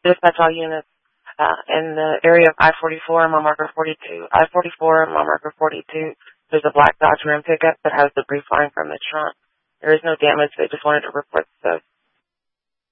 Dispatch all units in the area of I-44, mile marker 42. I-44, mile marker 42. There's a black Dodge Ram pickup that has debris flying from the trunk. There is no damage. They just wanted to report the